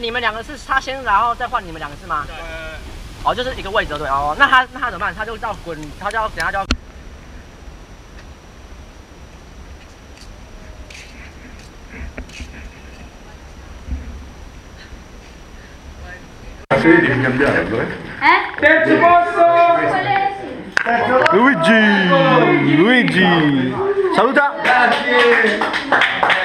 你们两个是他先，然后再换你们两个是吗？对。哦，就是一个位置对哦。那他怎么办？他就要滚，他就要等下就要。 Luigi, saluta.